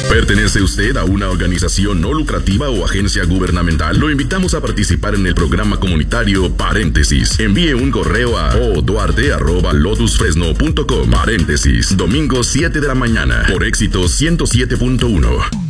¿Pertenece usted a una organización no lucrativa o agencia gubernamental? Lo invitamos a participar en el programa comunitario Paréntesis. Envíe un correo a oduarte@lotusfresno.com. Paréntesis, domingo 7 de la mañana, por Éxito 107.1.